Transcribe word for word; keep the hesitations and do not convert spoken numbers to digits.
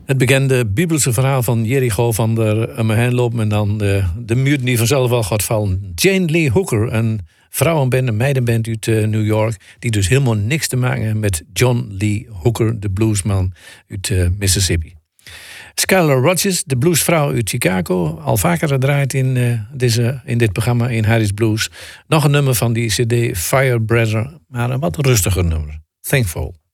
Het bekende bibelse verhaal van Jericho van er om me heen lopen en dan de, de muur die vanzelf wel gaat vallen. Jane Lee Hooker, een vrouwenband, een meidenband uit uh, New York, die dus helemaal niks te maken heeft met John Lee Hooker, de bluesman uit uh, Mississippi. Skylar Rogers, de bluesvrouw uit Chicago, al vaker gedraaid in, uh, deze, in dit programma in Harry's Blues. Nog een nummer van die cd Fire Brother, maar een wat rustiger nummer. Thankful.